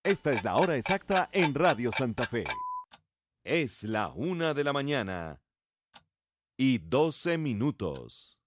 Esta es la hora exacta en Radio Santa Fe. Es la 1:00 a.m. y 12 minutos.